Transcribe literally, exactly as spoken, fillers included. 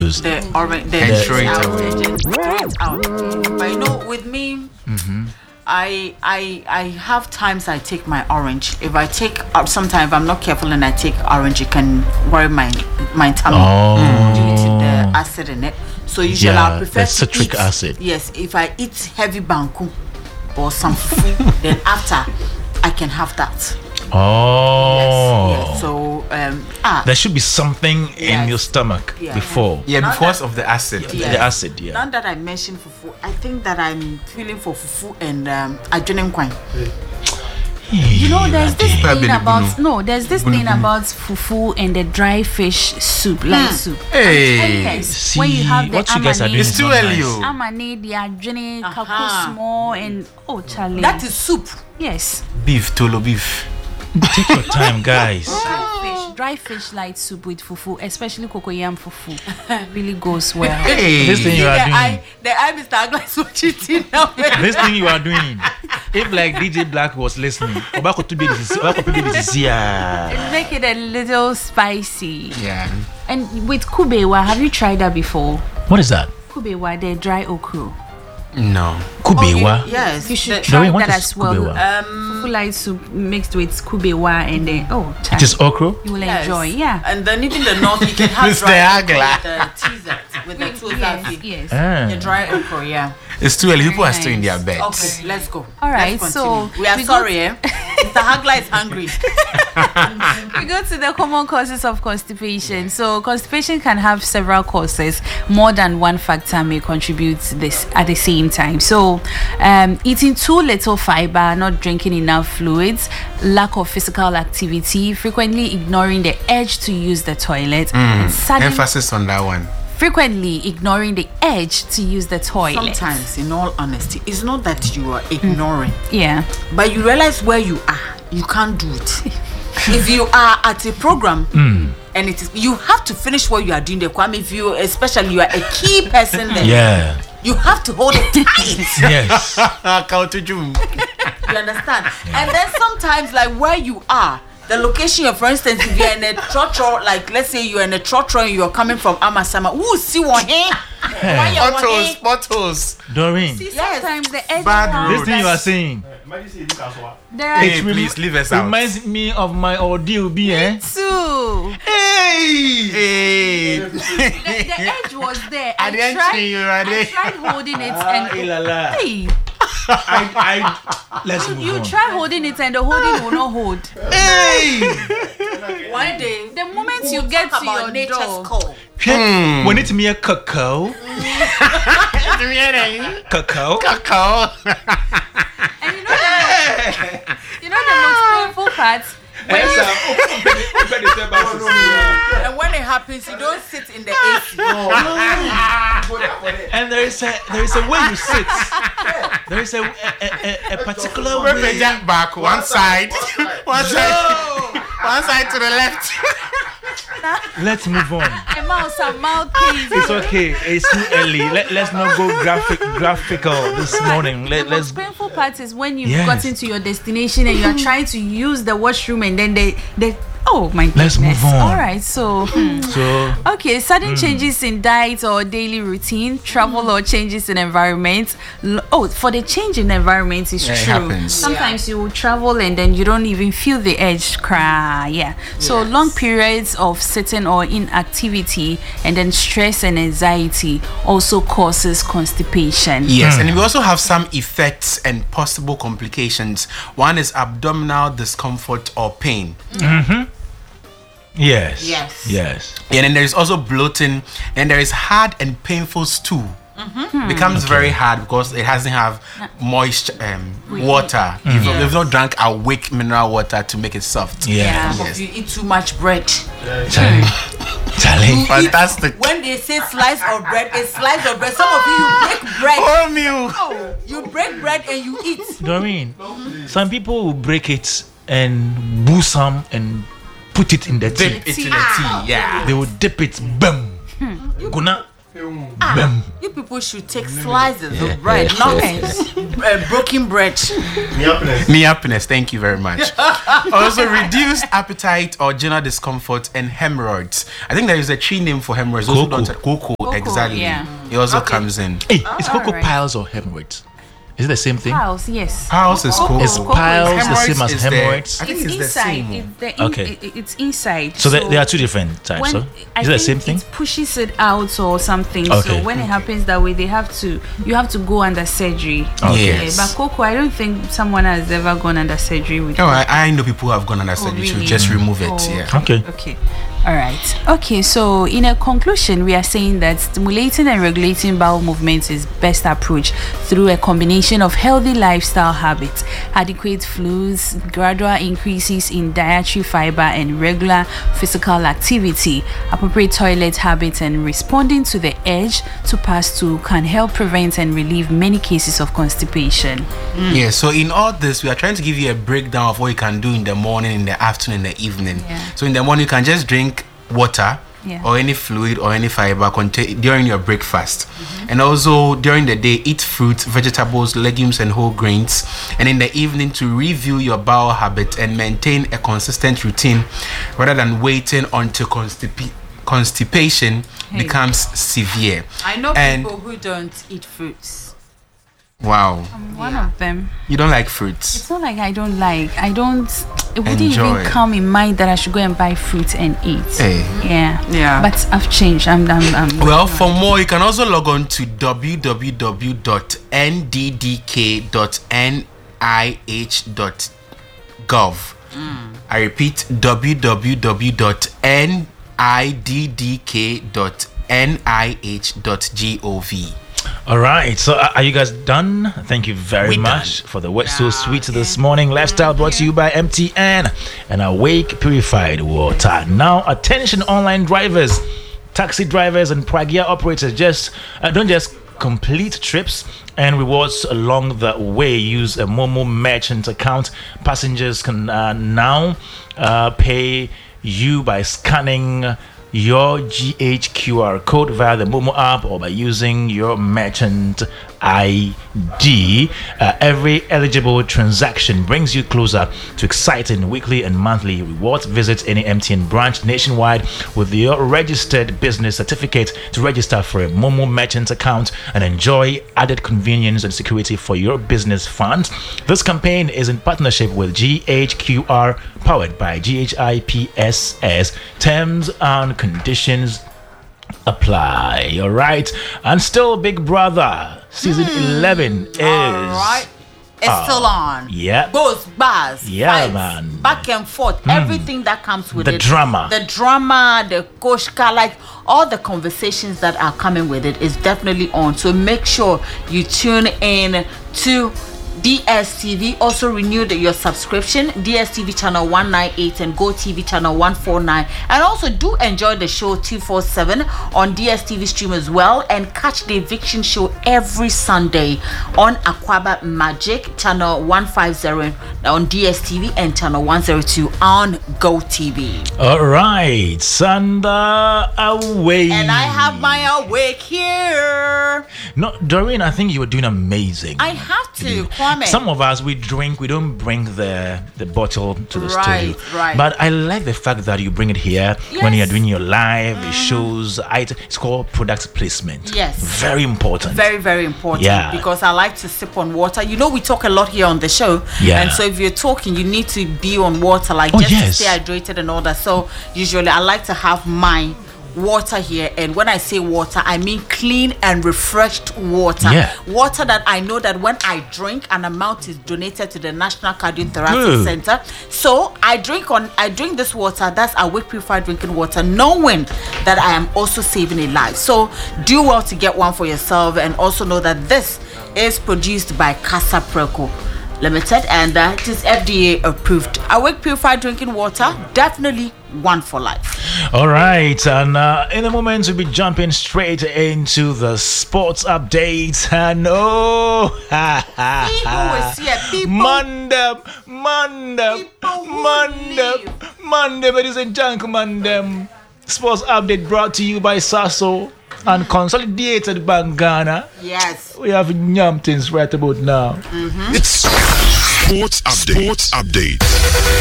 juice. The orange, the And juice throw it out, away. and just throw it out. But you know, with me, I I I have times I take my orange. If I take uh, sometimes if I'm not careful and I take orange, it can worry my my tummy Oh. due to the acid in it. So usually Yeah, I prefer the to citric eat- acid. Yes, if I eat heavy banku or some food, then after I can have that. Oh. Yes. So um ah There should be something in Yes. your stomach Yeah. before. Yeah, Not because that- of the acid. Yes. The acid, yeah. Now that I mentioned fufu, I think that I'm feeling for fufu and um adrenaline quine. You know, there's this People thing have been about no, there's this thing about fufu and the dry fish soup, light soup. Hey. Yes, See, when you have the what you guys are doing amani, It's is too not early. nice. oh. amani, the adrenaline, Aha. kaku small, and oh, Charlie. That is soup. yes. Beef, tolo beef. Take your time, guys. Dry fish, dry fish light soup with fufu, especially cocoyam fufu, really goes well. Hey. This thing you the are doing. eye, the eye, Mister Agnes, what you see now? This thing you are doing. If like D J Black was listening, Obako to be this, Obako to be this, yeah. Make it a little spicy. Yeah. And with kubewa, have you tried that before? What is that? Kubewa, the dry okra. No. Kubewa. Yes. You should The- try Doreen, what that is as well. kubewa? Um, Fufu light soup mixed with kubewa and then oh, It Charlie, is okra. you will yes. enjoy. Yeah. And then even the north, you can have Mister dry Agla. okra with the teaser, with the toza Yes, seed. yes. Ah. The dry okra, yeah. It's too early. People are still in their beds. Okay, let's go. All right, Let's so continue. we are we go sorry, to- eh? Mister Hagla is hungry. We go to the common causes of constipation. So constipation can have several causes. More than one factor may contribute to this at the same time. So um, eating too little fiber, not drinking enough fluids, lack of physical activity, frequently ignoring the urge to use the toilet, and sudden, Emphasis on that one. frequently ignoring the urge to use the toilet. Sometimes, in all honesty, it's not that you are ignoring, Yeah. but you realize where you are. You can't do it. If you are at a program and it is, you have to finish what you are doing there. Kwame, if you, especially you are a key person there, Yeah. you have to hold it tight. Yes. Count to June. You understand? And then sometimes, like where you are, the location, of, for instance, if you're in a trotro, like let's say you're in a trotro and you're coming from Amasama, ooh, see one here. Why you want Bottles, here? bottles. Doreen, Yes. Sometimes the edge Bad around this road. thing you are saying there are Hey, rem- please leave us out. reminds me of my ordeal, be eh? two. Hey! Hey! The, the edge was there. I I didn't tried, see you, I Ade. tried holding it Ah, and ilala. hey, I, I, let's move you on. try holding it and the holding will not hold. Hey! One day, The moment we'll you get talk to about your nature's door, call. Hmm. When it's me a cacao, cacao. Cacao. and you know the, you know the most painful part when you, And when it happens, you don't sit in the A C. And there is a there is a way you sit. There is a a, a, a particular Rip way. it jack back, one side. One side. One side to the left. Let's move on. a mouse a mouthpiece. It's okay. It's too early. Let Let's not go graphic graphical this morning. The Let Let's. most painful part is when you've Yes. gotten to your destination and you are trying to use the washroom and then they they oh my Let's goodness. move on. All right, so hmm. So Okay, sudden changes in diet or daily routine, travel or changes in environment. L- Oh, for the change in environment is Yeah, it true. happens. Sometimes you will travel and then you don't even feel the edge cry. Yeah. So Yes. long periods of sitting or inactivity and then stress and anxiety also causes constipation. Yes, and we also have some effects and possible complications. One is abdominal discomfort or pain. yes. Yes. Yes. And then there is also bloating, and there is hard and painful stool. Hmm. Becomes very hard because it doesn't have moisture, um, water. You've, Yeah. you've not drank awake mineral water to make it soft. Yeah. Some Yes. of you eat too much bread. Charlie. Charlie. Fantastic. When they say slice of bread, it's slice of bread. Some of you, you break bread. Whole meal. You break bread and you eat. Doreen, some people will break it and boo some and put it in the tea. Dip it in the tea. Yeah. They will dip it, bam. Guna, bam. You people should take slices of bread, not uh, broken bread. Me happiness, thank you very much. Also, reduced appetite or general discomfort and hemorrhoids. I think there is a tree name for hemorrhoids. Cocoa. Also, cocoa, Cocoa, exactly. yeah. It also Okay. comes in. Hey, is all cocoa right. piles or hemorrhoids? Is it the same thing? Piles, yes. Piles is cocoa. Is Cocoa piles the Hemorrhoids same as is the- hemorrhoids? I think It's it's, the inside. same. It's the in, Okay. it- it's inside. So, there, there are two different types. When, So, I is it the think same thing? It pushes it out or something. Okay. So when it happens that way, they have to. You have to go under surgery. Okay. Yeah, but cocoa, I don't think someone has ever gone under surgery with. No, I, I know people who have gone under surgery to really? just remove it. Oh. Yeah. Okay. Okay. All right. Okay. So, in a conclusion, we are saying that stimulating and regulating bowel movements is best approach through a combination of healthy lifestyle habits, adequate fluids, gradual increases in dietary fiber, and regular physical activity. Appropriate toilet habits and responding to the urge to pass to can help prevent and relieve many cases of constipation. Yeah, so in all this, we are trying to give you a breakdown of what you can do in the morning, in the afternoon, in the evening. Yeah. So in the morning, you can just drink water Yeah. or any fluid or any fiber contain- during your breakfast. And also during the day, eat fruits, vegetables, legumes, and whole grains. And in the evening, to review your bowel habits and maintain a consistent routine rather than waiting until constipa- constipation Hey. becomes severe. I know And- people who don't eat fruits. Wow. One Yeah. of them. You don't like fruits? It's not like I don't like. I don't. It wouldn't Enjoy. even come in mind that I should go and buy fruit and eat. Hey. Yeah. Yeah. But I've changed. I'm. I'm. I'm Well, for more, you can also log on to w w w dot n d d k dot n i h dot gov. I repeat, w w w dot n i d d k dot n i h dot gov. All right. So, uh, are you guys done? Thank you very We much for the word so Yeah, sweet okay. this morning. Lifestyle brought to you by M T N and Awake Purified Water. Now, attention, online drivers, taxi drivers, and Pragia operators. Just uh, don't just complete trips and rewards along the way. Use a Momo merchant account. Passengers can uh, now uh, pay you by scanning your G H Q R code via the Momo app or by using your merchant I D. Uh, every eligible transaction brings you closer to exciting weekly and monthly rewards. Visit any M T N branch nationwide with your registered business certificate to register for a Momo merchant account and enjoy added convenience and security for your business funds. This campaign is in partnership with G H Q R, powered by G H I P S S. Terms and conditions apply. All right. And still, Big Brother season eleven is All right. It's still on. yeah. Both bars. Yeah, fights, man. Back and forth. Everything that comes with The it. drama. The drama, the koshka, like all the conversations that are coming with it is definitely on. So make sure you tune in to D S T V. Also renewed your subscription, D S T V channel one ninety-eight and Go T V channel one forty-nine. And also do enjoy the show two forty-seven on D S T V stream as well, and catch the eviction show every Sunday on Aquaba Magic channel one fifty on D S T V and channel one oh two on Go T V. All right. Sanda away. And I have my awake here. No, Doreen, I think you were doing amazing. I have to, Kwame. Some of us, we drink, we don't bring the the bottle to the Right, studio. right. But I like the fact that you bring it here when Yes. you're doing your live, it shows, it- it's called product placement. Yes. Very important. Very, very important. Yeah. Because I like to sip on water. You know, we talk a lot here on the show. Yeah. And so if you're talking, you need to be on water, like Oh, just yes. to stay hydrated and all that. So usually I like to have my water here, and when I say water, I mean clean and refreshed water. Yeah. Water that I know that when I drink, an amount is donated to the National Cardiothoracic Good. Center. So I drink on I drink this water, that's Awake Purified drinking water, knowing that I am also saving a life. So do well to get one for yourself, and also know that this is produced by Casa Preco Limited, and uh, it is F D A approved. Awake Purified drinking water, definitely one for life. All right, and uh, in a moment we'll be jumping straight into the sports updates. And oh, ha, ha, People ha. will see it. People- Monday, Monday, People who Monday, live. Monday, ladies and gentlemen. Them sports update brought to you by Sasso. and Consolidated Bank Ghana. Yes. We have Nyamptins right about now. It's Sports Update. Sports Update.